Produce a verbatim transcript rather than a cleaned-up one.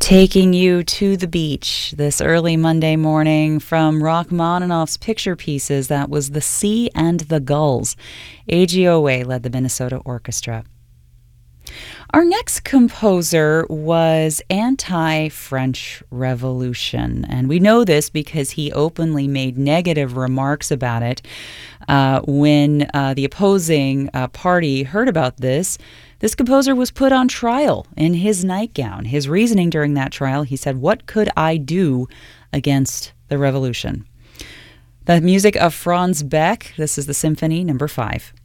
Taking you to the beach this early Monday morning from Rachmaninoff's Picture Pieces. That was The Sea and the Gulls. A G O A led the Minnesota Orchestra. Our next composer was anti-French Revolution, and we know this because he openly made negative remarks about it. Uh, when uh, the opposing uh, party heard about this, this composer was put on trial in his nightgown. His reasoning during that trial, he said, "What could I do against the revolution?" The music of Franz Beck. This is the Symphony Number Five.